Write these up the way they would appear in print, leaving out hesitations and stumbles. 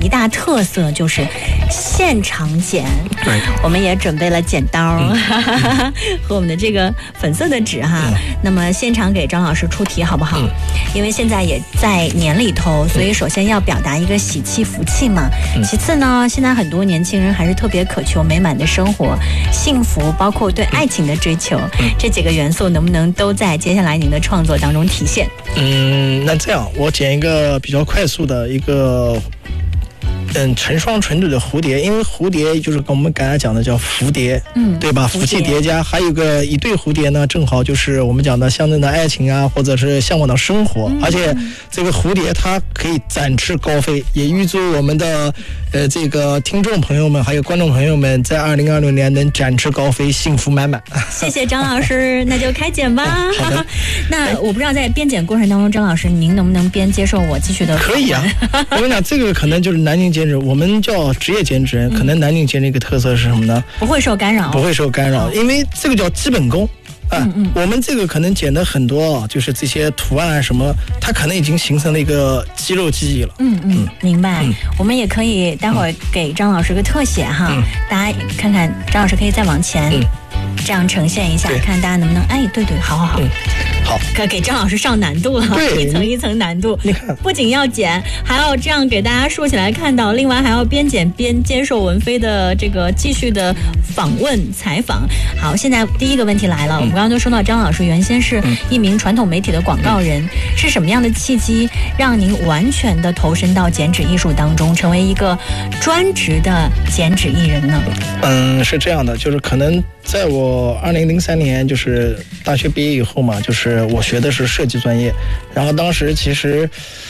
一大特色就是现场剪。 对， 我们也准备了剪刀、和我们的这个粉色的纸哈。那么现场给张老师出题好不好？因为现在也在年里头，所以首先要表达一个喜气福气嘛。其次呢，现在很多年轻人还是特别渴求美满的生活、幸福，包括对爱情的追求。这几个元素能不能都在接下来您的创作当中体现？ 那这样我剪一个比较快速的一个成双成对的蝴蝶，因为蝴蝶就是跟我们刚才讲的叫福蝶，对吧？福气叠加，还有一对蝴蝶呢，正好就是我们讲的象征的爱情啊，或者是向往的生活。而且这个蝴蝶它可以展翅高飞，也预祝我们的这个听众朋友们还有观众朋友们在2026年能展翅高飞，幸福满满。 谢谢张老师，那就开剪吧。 好的。 那我不知道在编剪过程当中，张老师您能不能边接受我继续的？ 可以啊。我跟你讲，这个可能就是南京剪纸，我们叫职业剪纸人，可能南京剪纸一个特色是什么呢？ 不会受干扰。 不会受干扰，因为这个叫基本功。我们这个可能剪的很多就是这些图案什么，它可能已经形成了一个肌肉记忆了。 明白。我们也可以待会儿给张老师个特写哈，大家看看，张老师可以再往前。这样呈现一下，看大家能不能对，好。 好， 可给张老师上难度了，一层一层难度。 你看， 不仅要剪，还要这样给大家竖起来看到，另外还要边剪边接受文飞的这个继续的访问采访。好，现在第一个问题来了，我们刚刚都说到张老师原先是一名传统媒体的广告人，是什么样的契机让您完全的投身到剪纸艺术当中，成为一个专职的剪纸艺人呢？ 是这样的，就是可能在我2003年就是大学毕业以后嘛，就是我学的是设计专业，然后当时其实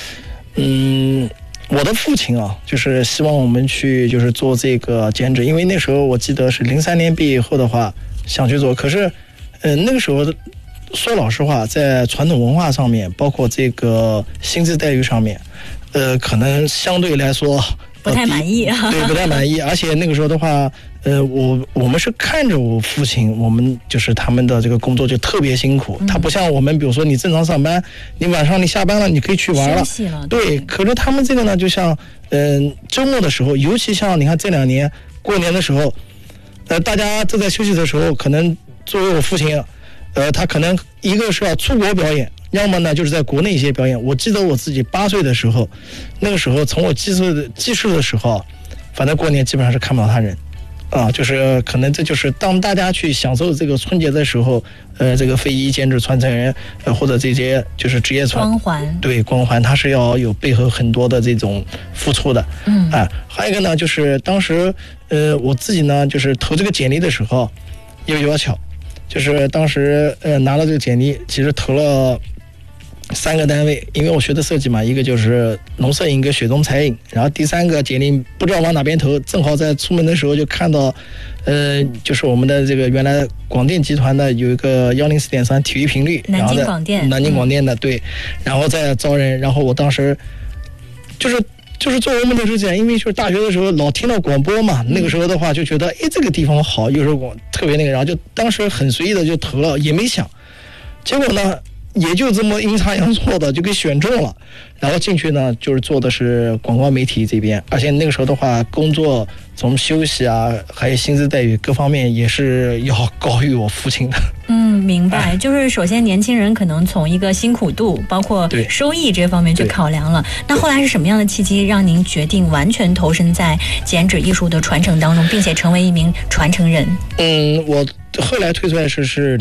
我的父亲啊，就是希望我们去就是做这个剪纸，因为那时候我记得是03年毕业以后的话想去做，可是那个时候说老实话，在传统文化上面，包括这个薪资待遇上面，可能相对来说不太满意。 对，不太满意。而且那个时候的话，我们是看着我父亲，我们就是他们的这个工作就特别辛苦。他不像我们，比如说你正常上班，你晚上你下班了，你可以去玩了。 休息了。 对，可是他们这个呢，就像周末的时候，尤其像你看这2年过年的时候，大家都在休息的时候，可能作为我父亲，他可能一个是要出国表演。要么呢，就是在国内一些表演。我记得我自己8岁的时候，那个时候从我记事的时候，反正过年基本上是看不到他人，就是可能这就是当大家去享受这个春节的时候，这个非遗剪纸传承人，或者这些就是职业光环， 对光环，它是要有背后很多的这种付出的。还有一个呢，就是当时我自己呢，就是投这个简历的时候，也比较巧，就是当时拿了这个简历，其实投了3个单位，因为我学的设计嘛，一个就是农摄影，一个雪中彩影，然后第3个简历不知道往哪边投，正好在出门的时候就看到，就是我们的这个原来广电集团的有一个104.3体育频率， 南京广电， 南京广电的对，然后再招人，然后我当时就是做我们的时候这样，因为就是大学的时候老听到广播嘛，那个时候的话就觉得这个地方好，有时候特别那个，然后就当时很随意的就投了，也没想，结果呢也就这么阴差阳错的就给选中了，然后进去呢就是做的是广告媒体这边，而且那个时候的话工作从休息啊还有薪资待遇各方面也是要高于我父亲的。 明白，就是首先年轻人可能从一个辛苦度包括收益这方面去考量了。那后来是什么样的契机让您决定完全投身在剪纸艺术的传承当中，并且成为一名传承人？ 我后来推出来是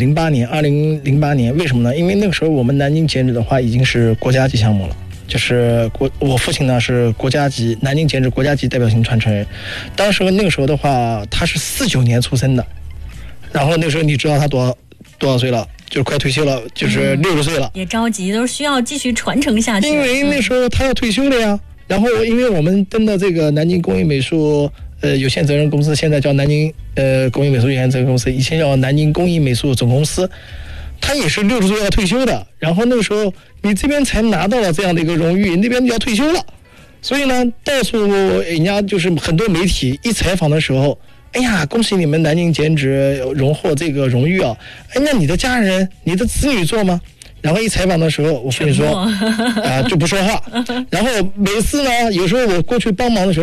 2008年，为什么呢？因为那个时候我们南京剪纸的话已经是国家级项目了，就是我父亲呢是国家级南京剪纸国家级代表性传承人。当时那个时候的话，他是49年出生的，然后那个时候你知道他多少岁了？就是快退休了，就是60岁了。 也着急，都需要继续传承下去。 因为那时候他要退休了呀。然后因为我们登的这个南京工艺美术有限责任公司，现在叫南京工艺美术有限责任公司，以前叫南京工艺美术总公司，他也是60岁要退休的。然后那个时候你这边才拿到了这样的一个荣誉，那边要退休了，所以呢到处人家就是很多媒体一采访的时候，哎呀，恭喜你们南京剪纸荣获这个荣誉啊！那你的家人、你的子女做吗？然后一采访的时候，我跟你说就不说话。然后每次呢，有时候我过去帮忙的时候。